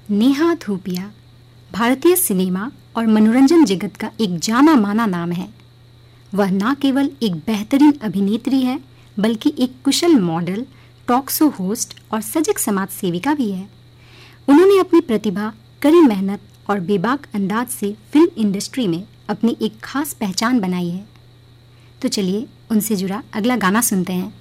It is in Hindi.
नेहा धूपिया भारतीय सिनेमा और मनोरंजन जगत का एक जाना माना नाम है। वह न केवल एक बेहतरीन अभिनेत्री है बल्कि एक कुशल मॉडल, टॉक शो होस्ट और सजग समाज सेविका भी है। उन्होंने अपनी प्रतिभा, कड़ी मेहनत और बेबाक अंदाज से फिल्म इंडस्ट्री में अपनी एक खास पहचान बनाई है। तो चलिए उनसे जुड़ा अगला गाना सुनते हैं।